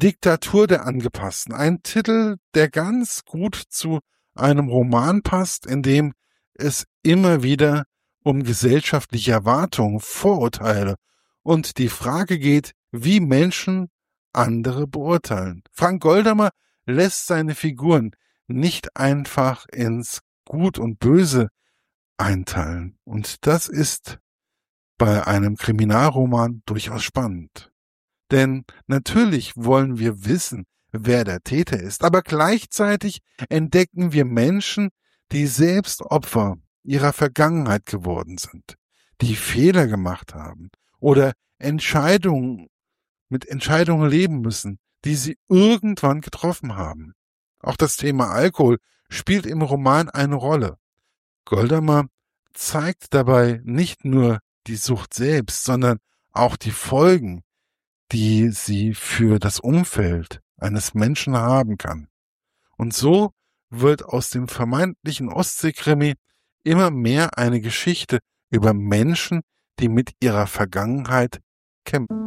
Diktatur der Angepassten. Ein Titel, der ganz gut zu einem Roman passt, in dem es immer wieder um gesellschaftliche Erwartungen, Vorurteile und die Frage geht, wie Menschen andere beurteilen. Frank Goldamer lässt seine Figuren nicht einfach ins Gut und Böse einteilen. Und das ist bei einem Kriminalroman durchaus spannend. Denn natürlich wollen wir wissen, wer der Täter ist, aber gleichzeitig entdecken wir Menschen, die selbst Opfer ihrer Vergangenheit geworden sind, die Fehler gemacht haben oder mit Entscheidungen leben müssen, die sie irgendwann getroffen haben. Auch das Thema Alkohol spielt im Roman eine Rolle. Goldamer zeigt dabei nicht nur die Sucht selbst, sondern auch die Folgen, die sie für das Umfeld eines Menschen haben kann. Und so wird aus dem vermeintlichen Ostseekrimi immer mehr eine Geschichte über Menschen, die mit ihrer Vergangenheit kämpfen.